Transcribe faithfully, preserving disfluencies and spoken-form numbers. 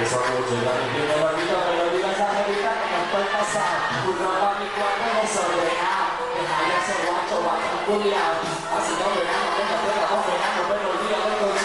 Esa noche la niña me la vida, me la vida esa jevita que no estoy pasado. Una pa' mi cuarto desordenado. Deja de ser guacho, guacho, culiao. Así no verano, venga, venga, no verano, pero